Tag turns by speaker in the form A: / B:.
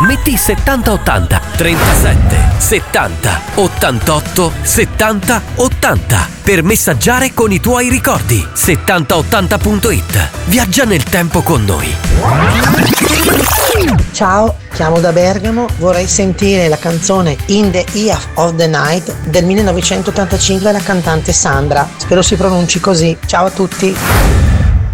A: metti 7080 37 70 88 70 80 per messaggiare con i tuoi ricordi. 7080.it. Viaggia nel tempo con noi.
B: Ciao, chiamo da Bergamo, vorrei sentire la canzone In the Eye of the Night del 1985 della cantante Sandra. Spero si pronunci così. Ciao a tutti.